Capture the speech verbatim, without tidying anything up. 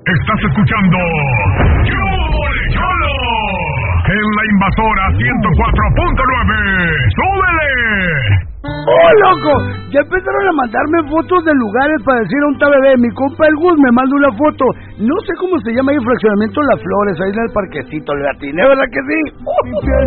Estás escuchando ¡Cholo! En la Invasora ciento cuatro punto nueve. ¡Súbele! ¡Oh, loco! Ya empezaron a mandarme fotos de lugares para decir a un tal bebé. Mi compa el Gus me manda una foto. No sé cómo se llama ahí el fraccionamiento Las Flores, ahí en el parquecito. Le atiné, ¿verdad que sí?